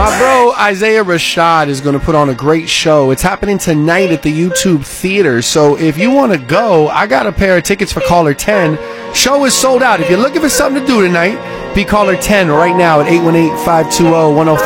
My bro Isaiah Rashad is going to put on a great show. It's happening tonight at the YouTube Theater. So if you want to go, I got a pair of tickets for caller 10. Show is sold out. If you're looking for something to do tonight, be caller 10 right now at 818-520-1055.